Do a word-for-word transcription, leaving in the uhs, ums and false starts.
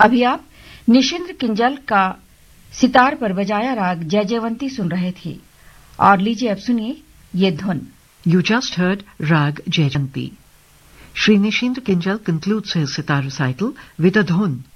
अभी आप निशिंद्र किंजल का सितार पर बजाया राग जयजयवंती सुन रहे थे और लीजिए अब सुनिए ये धुन। You just heard Rag Jayjanti. Shri Nishindra Kinjal concludes his sitar recital with a dhun